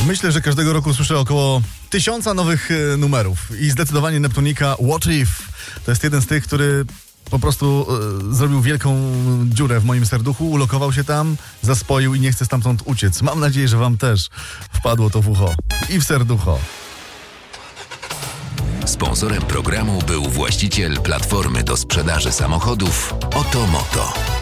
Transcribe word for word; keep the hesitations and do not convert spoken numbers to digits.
Myślę, że każdego roku słyszę około tysiąca nowych e, numerów i zdecydowanie Neptunika What If to jest jeden z tych, który po prostu e, zrobił wielką dziurę w moim serduchu, ulokował się tam, zaspoił i nie chce stamtąd uciec. Mam nadzieję, że wam też wpadło to w ucho i w serducho. Sponsorem programu był właściciel platformy do sprzedaży samochodów Otomoto.